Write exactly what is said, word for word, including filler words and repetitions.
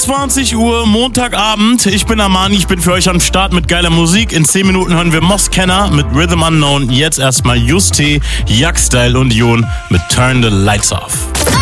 einundzwanzig Uhr, Montagabend. Ich bin Armani, ich bin für euch am Start mit geiler Musik. In zehn Minuten hören wir Moskenner mit Rhythm Unknown. Jetzt erstmal Juste, Jackstyle und Jon mit Turn the Lights Off.